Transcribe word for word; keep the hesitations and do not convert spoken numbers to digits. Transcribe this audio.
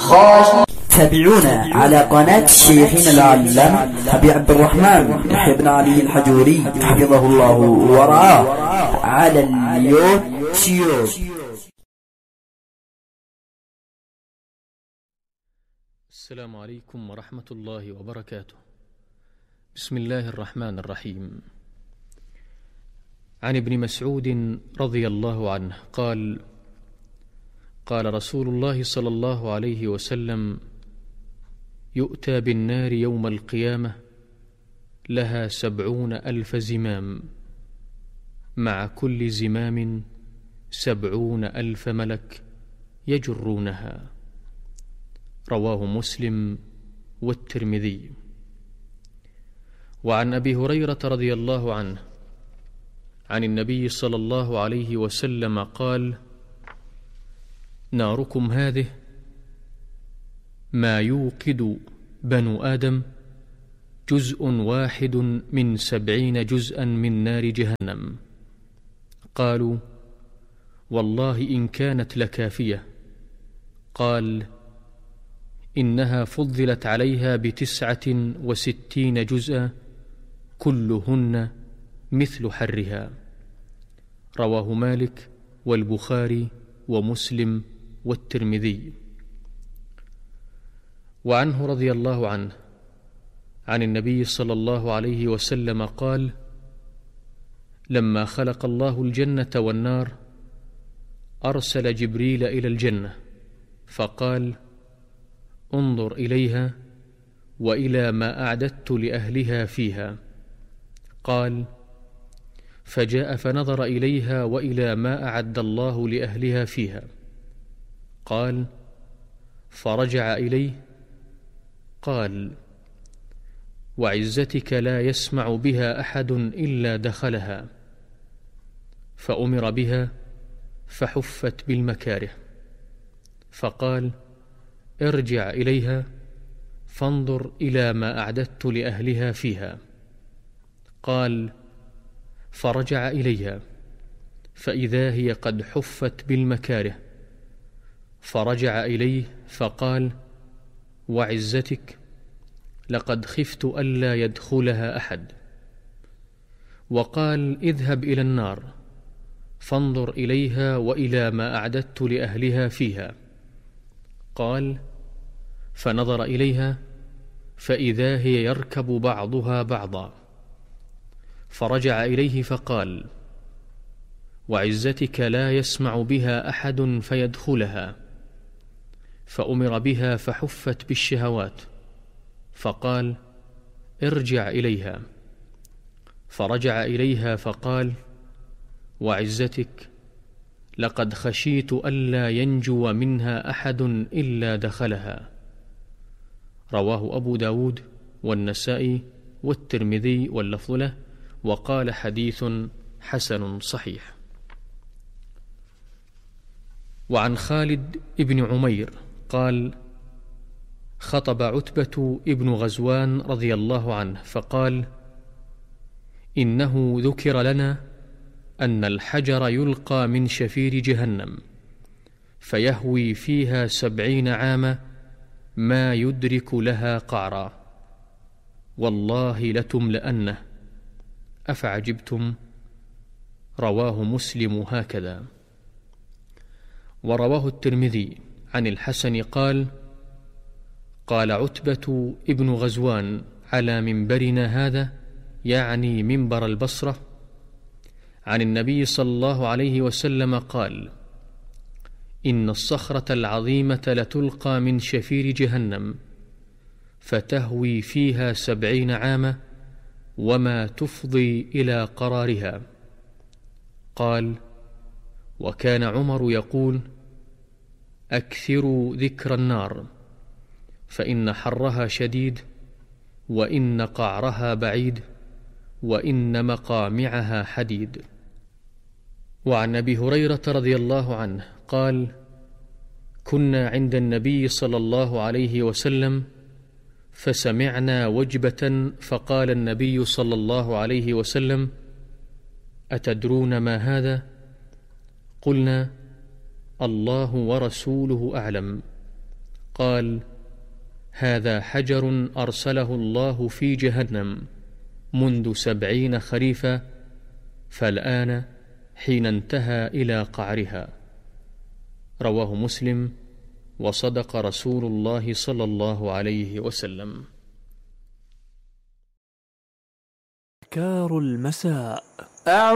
خاشعين. تابعونا على قناة شيخنا العلامة أبي عبد الرحمن يحيى بن علي الحجوري حفظه الله ورعاه على اليوتيوب. السلام عليكم ورحمة الله وبركاته. بسم الله الرحمن الرحيم. عن ابن مسعود رضي الله عنه قال: قال رسول الله صلى الله عليه وسلم: يؤتى بالنار يوم القيامة لها سبعون ألف زمام، مع كل زمام سبعون ألف ملك يجرونها. رواه مسلم والترمذي. وعن أبي هريرة رضي الله عنه عن النبي صلى الله عليه وسلم قال: ناركم هذه ما يوقد بنو آدم جزء واحد من سبعين جزءا من نار جهنم. قالوا: والله إن كانت لكافية. قال: إنها فضلت عليها بتسعة وستين جزءا كلهن مثل حرها. رواه مالك والبخاري ومسلم والترمذي. وعنه رضي الله عنه عن النبي صلى الله عليه وسلم قال: لما خلق الله الجنة والنار أرسل جبريل إلى الجنة فقال: انظر إليها وإلى ما أعددت لأهلها فيها. قال: فجاء فنظر إليها وإلى ما أعد الله لأهلها فيها. قال: فرجع إليه. قال: وعزتك لا يسمع بها أحد إلا دخلها. فأمر بها فحفت بالمكاره. فقال: ارجع إليها فانظر إلى ما أعددت لأهلها فيها. قال: فرجع إليها فإذا هي قد حفت بالمكاره. فرجع إليه فقال: وعزتك لقد خفت ألا يدخلها أحد. وقال: اذهب إلى النار فانظر إليها وإلى ما أعددت لأهلها فيها. قال: فنظر إليها فإذا هي يركب بعضها بعضا. فرجع إليه فقال: وعزتك لا يسمع بها أحد فيدخلها. فأمر بها فحفت بالشهوات. فقال: ارجع إليها. فرجع إليها فقال: وعزتك لقد خشيت ألا ينجو منها أحد إلا دخلها. رواه أبو داود والنسائي والترمذي واللفظ له، وقال: حديث حسن صحيح. وعن خالد ابن عمير قال: خطب عتبة ابن غزوان رضي الله عنه فقال: إنه ذكر لنا أن الحجر يلقى من شفير جهنم فيهوي فيها سبعين عاما ما يدرك لها قعرا، والله لتملأنه، أفعجبتم؟ رواه مسلم هكذا. ورواه الترمذي عن الحسن قال: قال عتبة ابن غزوان على منبرنا هذا، يعني منبر البصرة، عن النبي صلى الله عليه وسلم قال: إن الصخرة العظيمة لتلقى من شفير جهنم فتهوي فيها سبعين عاما وما تفضي إلى قرارها. قال: وكان عمر يقول: أكثروا ذكر النار فإن حرها شديد وإن قعرها بعيد وإن مقامعها حديد. وعن أبي هريرة رضي الله عنه قال: كنا عند النبي صلى الله عليه وسلم فسمعنا وجبة فقال النبي صلى الله عليه وسلم: أتدرون ما هذا؟ قلنا: الله ورسوله أعلم. قال: هذا حجر أرسله الله في جهنم منذ سبعين خريفا، فالآن حين انتهى إلى قعرها. رواه مسلم، وصدق رسول الله صلى الله عليه وسلم. أذكار المساء.